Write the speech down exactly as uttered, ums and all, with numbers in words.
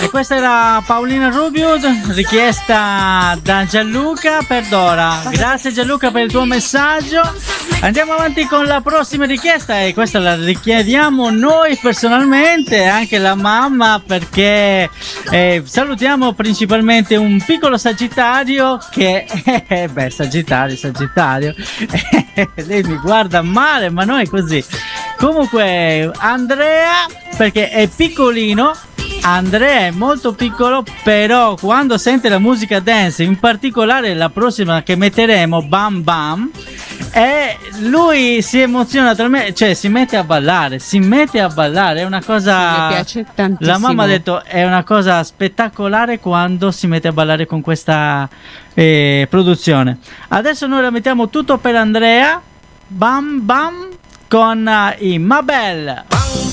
E questa era Paolina Rubio, richiesta da Gianluca per Dora. Grazie Gianluca per il tuo messaggio. Andiamo avanti con la prossima richiesta, e questa la richiediamo noi personalmente, anche la mamma, perché eh, salutiamo principalmente un piccolo Sagittario che eh, beh Sagittario Sagittario lei mi guarda male, ma non è così. Comunque Andrea, perché è piccolino, Andrea è molto piccolo, però quando sente la musica dance, in particolare la prossima che metteremo, Bam Bam, e lui si emoziona talmente, cioè si mette a ballare, si mette a ballare, è una cosa, mi piace tantissimo. La mamma ha detto è una cosa spettacolare quando si mette a ballare con questa eh, produzione. Adesso noi la mettiamo tutto per Andrea, Bam Bam con uh, i Mabel.